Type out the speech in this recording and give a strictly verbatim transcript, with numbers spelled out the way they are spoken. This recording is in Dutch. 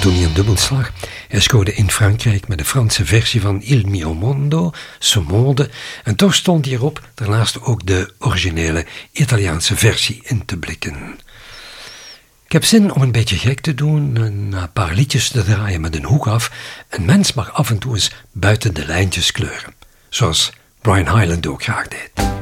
toen hij een dubbelslag. Hij scoorde in Frankrijk met de Franse versie van Il mio mondo, Ce monde, en toch stond hierop daarnaast ook de originele Italiaanse versie in te blikken. Ik heb zin om een beetje gek te doen, een paar liedjes te draaien met een hoek af. Een mens mag af en toe eens buiten de lijntjes kleuren, zoals Brian Hyland ook graag deed.